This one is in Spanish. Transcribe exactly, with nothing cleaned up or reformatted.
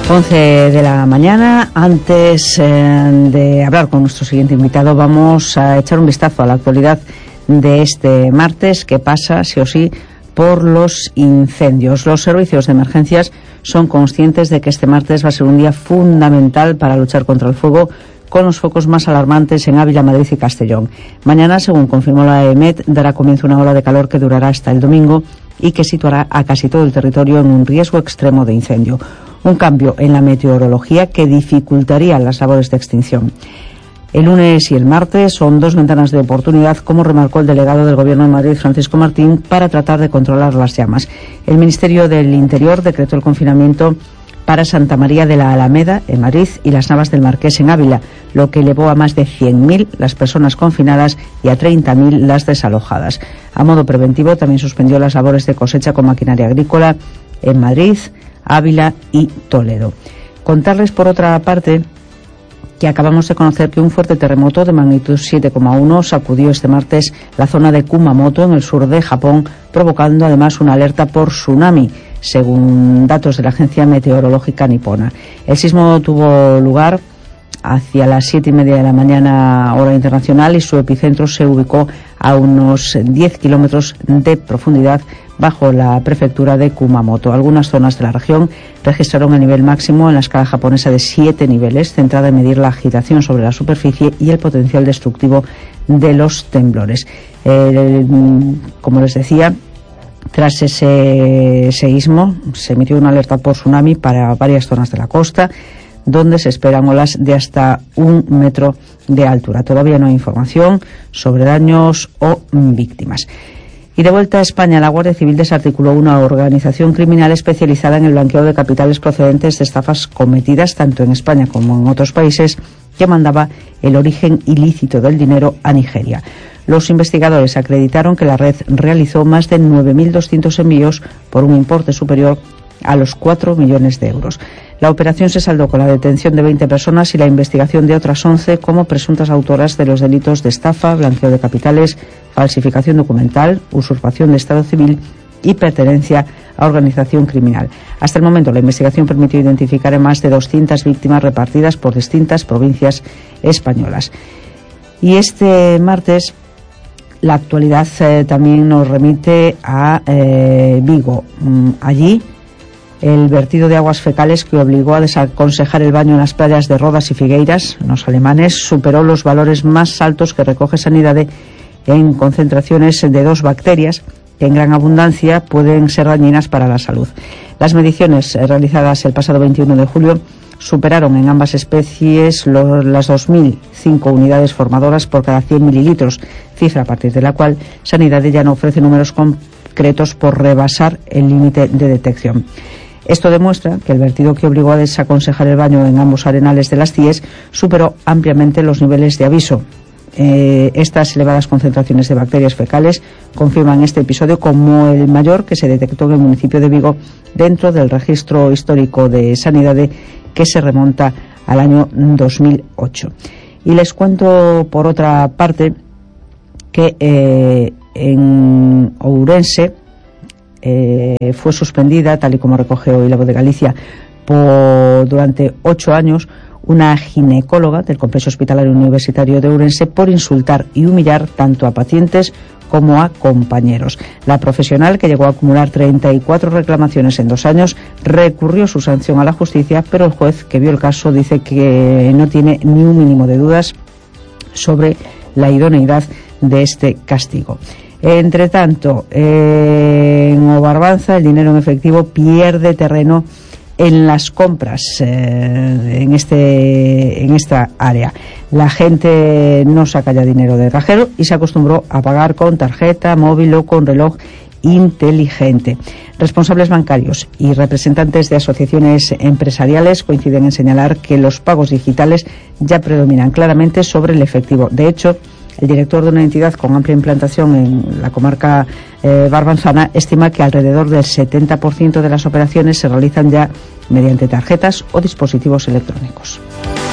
once de la mañana. Antes eh, de hablar con nuestro siguiente invitado, vamos a echar un vistazo a la actualidad de este martes, que pasa, sí o sí, por los incendios. Los servicios de emergencias son conscientes de que este martes va a ser un día fundamental para luchar contra el fuego, con los focos más alarmantes en Ávila, Madrid y Castellón. Mañana, según confirmó la E M E T, dará comienzo una ola de calor que durará hasta el domingo y que situará a casi todo el territorio en un riesgo extremo de incendio. Un cambio en la meteorología que dificultaría las labores de extinción. El lunes y el martes son dos ventanas de oportunidad, como remarcó el delegado del Gobierno de Madrid, Francisco Martín, para tratar de controlar las llamas. El Ministerio del Interior decretó el confinamiento para Santa María de la Alameda, en Madrid, y las Navas del Marqués, en Ávila, lo que elevó a más de cien mil las personas confinadas y a treinta mil las desalojadas. A modo preventivo, también suspendió las labores de cosecha con maquinaria agrícola en Madrid, Ávila y Toledo. Contarles, por otra parte, que acabamos de conocer que un fuerte terremoto de magnitud siete coma uno sacudió este martes la zona de Kumamoto, en el sur de Japón, provocando además una alerta por tsunami, según datos de la agencia meteorológica nipona. El sismo tuvo lugar hacia las siete y media de la mañana, hora internacional, y su epicentro se ubicó a unos diez kilómetros de profundidad bajo la prefectura de Kumamoto. Algunas zonas de la región registraron el nivel máximo en la escala japonesa de siete niveles, centrada en medir la agitación sobre la superficie y el potencial destructivo de los temblores. Eh, como les decía, tras ese seísmo se emitió una alerta por tsunami para varias zonas de la costa, donde se esperan olas de hasta un metro de altura. Todavía no hay información sobre daños o víctimas. Y de vuelta a España, la Guardia Civil desarticuló una organización criminal especializada en el blanqueo de capitales procedentes de estafas cometidas tanto en España como en otros países, que mandaba el origen ilícito del dinero a Nigeria. Los investigadores acreditaron que la red realizó más de nueve mil doscientos envíos por un importe superior a los cuatro millones de euros. La operación se saldó con la detención de veinte personas y la investigación de otras once como presuntas autoras de los delitos de estafa, blanqueo de capitales, falsificación documental, usurpación de estado civil y pertenencia a organización criminal. Hasta el momento, la investigación permitió identificar a más de doscientas víctimas repartidas por distintas provincias españolas. Y este martes, la actualidad eh, también nos remite a eh, Vigo. Mm, allí, el vertido de aguas fecales que obligó a desaconsejar el baño en las playas de Rodas y Figueiras, en los alemanes, superó los valores más altos que recoge Sanidade en concentraciones de dos bacterias que en gran abundancia pueden ser dañinas para la salud. Las mediciones realizadas el pasado veintiuno de julio superaron en ambas especies los, las dos mil cinco unidades formadoras por cada cien mililitros, cifra a partir de la cual Sanidade ya no ofrece números concretos por rebasar el límite de detección. Esto demuestra que el vertido que obligó a desaconsejar el baño en ambos arenales de las C I E S superó ampliamente los niveles de aviso. Eh, estas elevadas concentraciones de bacterias fecales confirman este episodio como el mayor que se detectó en el municipio de Vigo dentro del registro histórico de Sanidade, que se remonta al año dos mil ocho. Y les cuento, por otra parte, que eh, en Ourense eh, fue suspendida, tal y como recoge hoy La Voz de Galicia, por, durante ocho años, una ginecóloga del Complejo Hospitalario Universitario de Ourense por insultar y humillar tanto a pacientes como a compañeros. La profesional, que llegó a acumular treinta y cuatro reclamaciones en dos años, recurrió su sanción a la justicia, pero el juez que vio el caso dice que no tiene ni un mínimo de dudas sobre la idoneidad de este castigo. Entre tanto, eh, en Obarbanza el dinero en efectivo pierde terreno en las compras eh, en este en esta área. La gente no saca ya dinero de cajero y se acostumbró a pagar con tarjeta, móvil o con reloj inteligente. Responsables bancarios y representantes de asociaciones empresariales coinciden en señalar que los pagos digitales ya predominan claramente sobre el efectivo. De hecho, el director de una entidad con amplia implantación en la comarca eh, barbanzana estima que alrededor del setenta por ciento de las operaciones se realizan ya mediante tarjetas o dispositivos electrónicos.